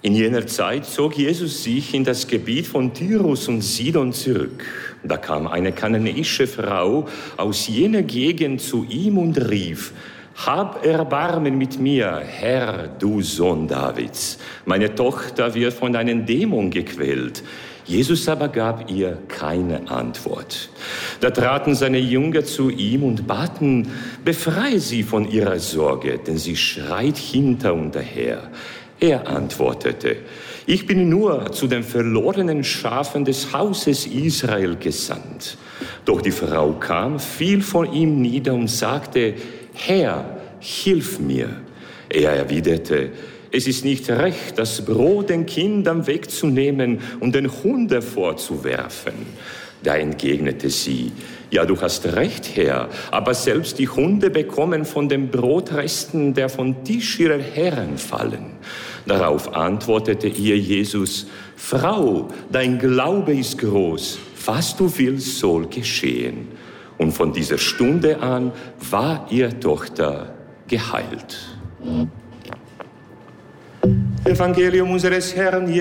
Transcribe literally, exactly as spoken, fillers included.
In jener Zeit zog Jesus sich in das Gebiet von Tyrus und Sidon zurück. Da kam eine kananäische Frau aus jener Gegend zu ihm und rief: Hab Erbarmen mit mir, Herr, du Sohn Davids. Meine Tochter wird von einem Dämon gequält. Jesus aber gab ihr keine Antwort. Da traten seine Jünger zu ihm und baten: Befreie sie von ihrer Sorge, denn sie schreit hinter und her. Er antwortete: Ich bin nur zu den verlorenen Schafen des Hauses Israel gesandt. Doch die Frau kam, fiel vor ihm nieder und sagte: Herr, hilf mir. Er erwiderte: Es ist nicht recht, das Brot den Kindern wegzunehmen und den Hunden vorzuwerfen. Da entgegnete sie: Ja, du hast recht, Herr, aber selbst die Hunde bekommen von den Brotresten, der vom Tisch ihrer Herren fallen. Darauf antwortete ihr Jesus: Frau, dein Glaube ist groß, was du willst, soll geschehen. Und von dieser Stunde an war ihre Tochter geheilt. Evangelium unseres Herrn Jesus